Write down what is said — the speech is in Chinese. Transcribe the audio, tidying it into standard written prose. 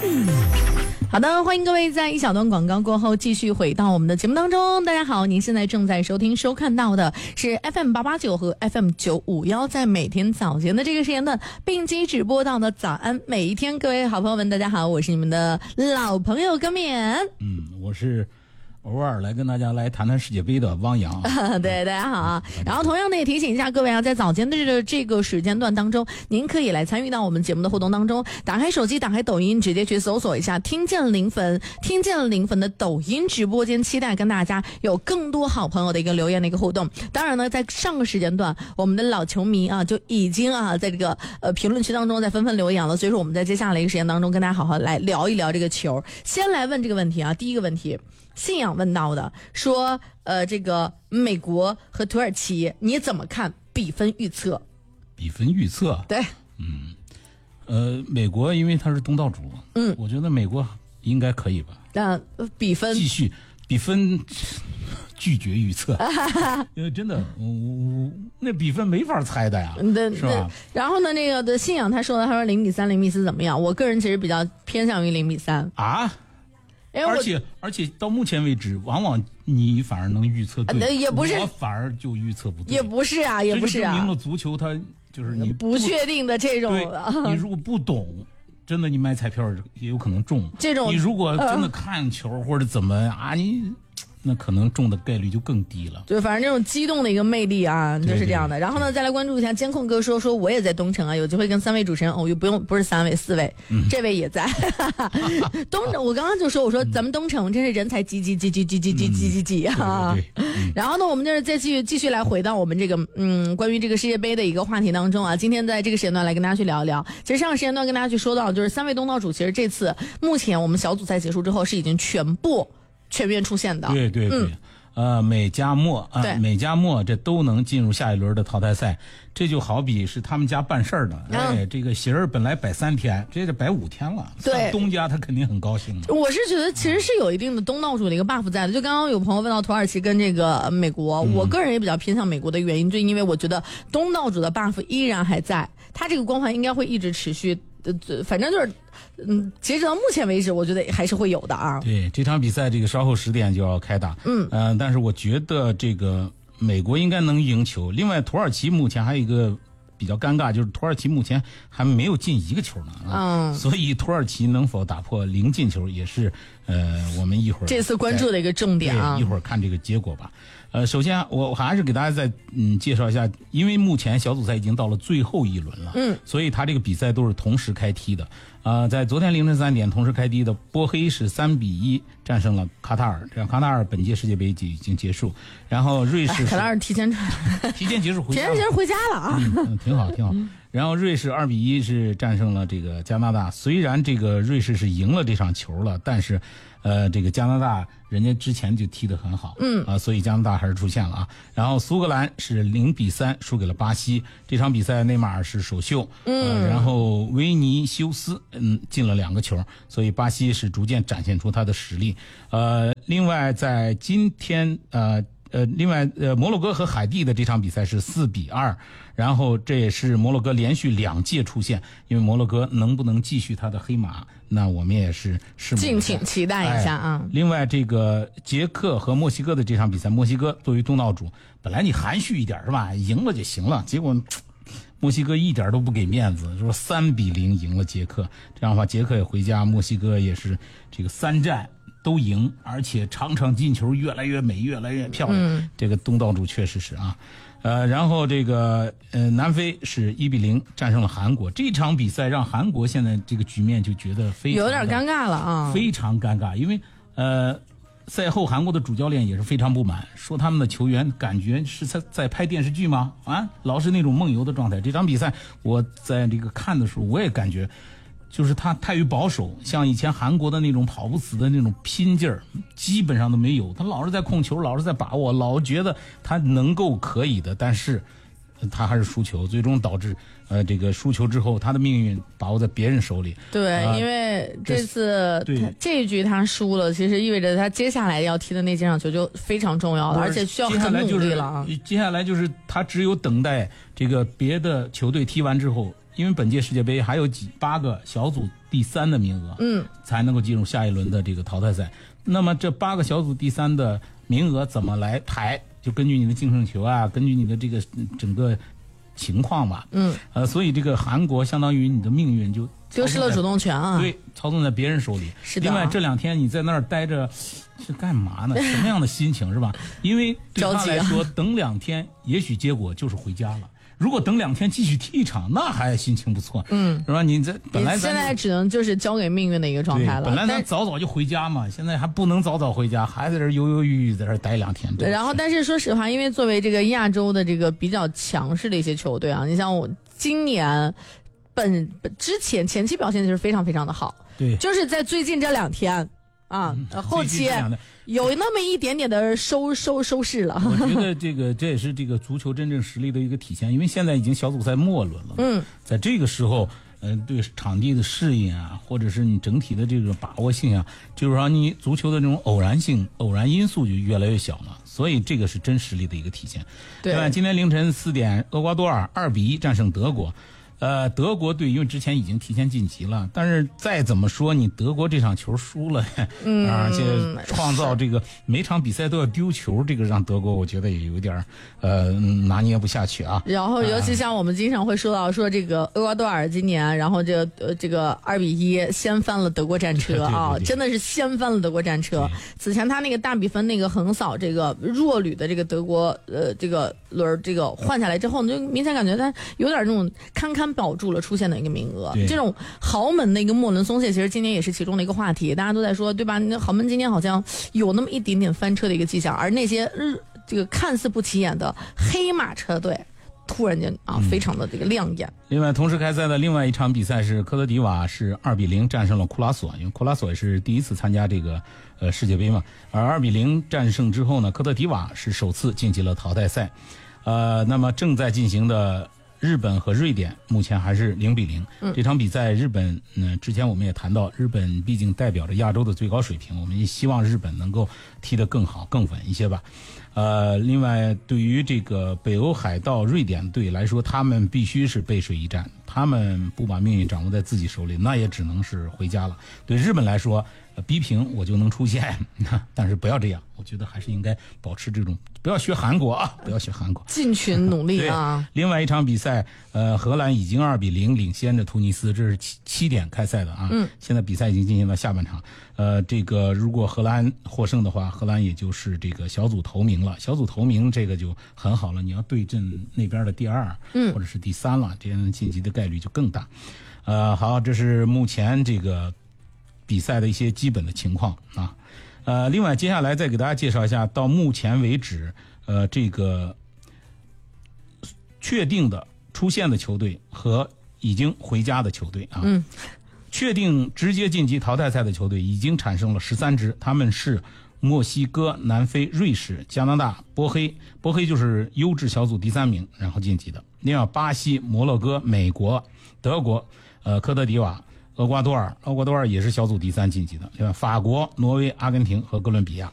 好的，欢迎各位在一小段广告过后继续回到我们的节目当中。大家好，您现在正在收听收看到的是 FM889 和 FM951，在每天早间的这个时间段并机直播到的早安每一天。各位好朋友们，大家好，我是你们的老朋友歌冕。 我是偶尔来跟大家来谈谈世界杯的汪洋。 对，大家好啊。然后同样的也提醒一下各位啊，在早间的这个时间段当中，您可以来参与到我们节目的互动当中，打开手机，打开抖音，直接去搜索一下听见零粉的抖音直播间，期待跟大家有更多好朋友的一个留言的一个互动。当然呢，在上个时间段，我们的老球迷啊就已经在这个评论区当中在纷纷留言了，所以说我们在接下来一个时间当中跟大家好好来聊一聊这个球。先来问这个问题啊，第一个问题，信仰问到的说，这个美国和土耳其你怎么看比分预测？ 比分预测， 对， 美国因为他是东道主，我觉得美国应该可以吧。 那比分继续比分拒绝预测，因为真的，那比分没法猜的呀，是吧？ 然后呢，那个的信仰他说0-3、0-4怎么样？我个人其实比较偏向于0-3 啊。而且到目前为止，往往你反而能预测对， 也不是我反而就预测不对， 也不是啊， 这就证明了足球它就是你不确定的这种。 你如果不懂，真的你买彩票也有可能中。 这种你如果真的看球或者怎么啊，那可能中的概率就更低了。 对，反正这种激动的一个魅力啊，就是这样的。 对， 然后呢，再来关注一下监控哥说我也在东城啊，有机会跟3位主持人又不是3位4位，这位也在。东城，我刚刚就说，我说咱们东城真是人才济啊。然后呢，我们就是再继续来回到我们这个关于这个世界杯的一个话题当中啊。今天在这个时间段来跟大家去聊一聊。其实上个时间段跟大家去说到，就是3位东道主，其实这次目前我们小组赛结束之后是已经全面出现的。 对，美加墨美加墨这都能进入下一轮的淘汰赛，这就好比是他们家办事儿的，这个席儿本来摆3天，这摆5天了， 对， 东家他肯定很高兴。 我是觉得其实是有一定的东道主的一个 buff 在的，就刚刚有朋友问到土耳其跟这个美国，我个人也比较偏向美国的原因，就因为我觉得东道主的 buff 依然还在，他这个光环应该会一直持续，反正就是截止到目前为止，我觉得还是会有的啊。 对，这场比赛这个稍后10点就要开打，但是我觉得这个美国应该能赢球。另外，土耳其目前还有一个比较尴尬，就是土耳其目前还没有进1个球呢，所以土耳其能否打破0进球也是我们一会儿这次关注的一个重点啊。 一会儿看这个结果吧。首先我还是给大家再介绍一下，因为目前小组赛已经到了最后一轮了，所以他这个比赛都是同时开踢的。在昨天凌晨3点同时开踢的，波黑是3-1战胜了卡塔尔，这样卡塔尔本届世界杯已经结束。然后瑞士卡塔尔提前结束回家了， 回家了啊， 挺好。然后瑞士2-1是战胜了这个加拿大，虽然这个瑞士是赢了这场球了，但是这个加拿大人家之前就踢得很好，所以加拿大还是出现了啊。然后苏格兰是0-3输给了巴西，这场比赛内马尔是首秀，然后维尼修斯进了2个球，所以巴西是逐渐展现出他的实力。另外在今天摩洛哥和海地的这场比赛是4-2，然后这也是摩洛哥连续2届出现，因为摩洛哥能不能继续他的黑马，那我们也是拭目以待， 敬请期待一下啊。 另外这个捷克和墨西哥的这场比赛，墨西哥作为东道主，本来你含蓄一点是吧，赢了就行了，结果墨西哥一点都不给面子，说3-0赢了捷克，这样的话捷克也回家，墨西哥也是这个3战都赢，而且场进球越来越美，越来越漂亮。这个东道主确实是啊。然后这个南非是1-0战胜了韩国，这场比赛让韩国现在这个局面就觉得非常有点尴尬了啊， 非常尴尬，因为赛后韩国的主教练也是非常不满，说他们的球员感觉是在拍电视剧吗？老是那种梦游的状态。这场比赛我在这个看的时候，我也感觉就是他太于保守，像以前韩国的那种跑不死的那种拼劲儿，基本上都没有。他老是在控球，老是在把握，老觉得他能够可以的，但是他还是输球，最终导致这个输球之后，他的命运把握在别人手里。 对，因为这次这一局他输了，其实意味着他接下来要踢的那几场球就非常重要了，而且需要很努力了啊。 接下来就是他只有等待这个别的球队踢完之后， 因为本届世界杯还有8个小组第3的名额，才能够进入下一轮的这个淘汰赛。那么这8个小组第3的名额怎么来排？就根据你的净胜球啊，根据你的这个整个情况吧。所以这个韩国相当于你的命运就丢失了主动权啊。 对，操纵在别人手里。 是的。 另外这2天你在那儿待着是干嘛呢？什么样的心情是吧？因为对他来说，等2天也许结果就是回家了。如果等2天继续踢一场，那还心情不错，是吧？你这本来现在只能就是交给命运的一个状态了。 本来咱早早就回家嘛，现在还不能早早回家，还在这犹犹豫豫在这待2天。 然后，但是说实话，因为作为这个亚洲的这个比较强势的一些球队啊，你像我今年之前前期表现就是非常非常的好， 对， 就是在最近这2天。后期有那么一点点的收势了。 我觉得这也是这个足球真正实力的一个体现，因为现在已经小组赛末轮了。在这个时候，对场地的适应啊，或者是你整体的这个把握性啊，就是让你足球的这种偶然因素就越来越小了。所以这个是真实力的一个体现。对吧？今天凌晨4点，厄瓜多尔2-1战胜德国。德国队因为之前已经提前晋级了，但是再怎么说你德国这场球输了，而且创造这个每场比赛都要丢球，这个让德国我觉得也有点拿捏不下去啊。 然后尤其像我们经常会说到说这个厄瓜多尔今年，然后这个2-1掀翻了德国战车啊，对，真的是掀翻了德国战车。此前他那个大比分那个横扫这个弱旅的这个德国这个轮这个换下来之后，你就明显感觉他有点那种堪保住了出现的一个名额。这种豪门的一个末轮松懈，其实今年也是其中的一个话题，大家都在说，对吧？豪门今年好像有那么一点点翻车的一个迹象，而那些这个看似不起眼的黑马车队，突然间非常的这个亮眼。 另外，同时开赛的另外一场比赛是科特迪瓦是2-0战胜了库拉索，因为库拉索也是第一次参加这个世界杯嘛。而2-0战胜之后呢，科特迪瓦是首次晋级了淘汰赛。那么正在进行的日本和瑞典目前还是0-0。这场比赛日本之前我们也谈到，日本毕竟代表着亚洲的最高水平，我们也希望日本能够踢得更好更稳一些吧。另外对于这个北欧海盗瑞典队来说，他们必须是背水一战，他们不把命运掌握在自己手里，那也只能是回家了。对日本来说，逼平我就能出线，但是不要这样，我觉得还是应该保持这种，不要学韩国啊，不要学韩国， 进群努力啊。 另外一场比赛，荷兰已经2-0领先着突尼斯，这是7点开赛的啊。现在比赛已经进行到下半场。这个如果荷兰获胜的话，荷兰也就是这个小组头名了。小组头名这个就很好了，你要对阵那边的第2，或者是第3了，这样晋级的概率就更大。好，这是目前这个比赛的一些基本的情况啊。另外接下来再给大家介绍一下到目前为止这个确定的出线的球队和已经回家的球队啊。确定直接晋级淘汰赛的球队已经产生了13支，他们是墨西哥、南非、瑞士、加拿大、波黑就是优质小组第3名然后晋级的。另外巴西、摩洛哥、美国、德国、科特迪瓦、厄瓜多尔也是小组第3晋级的。另外法国、挪威、阿根廷和哥伦比亚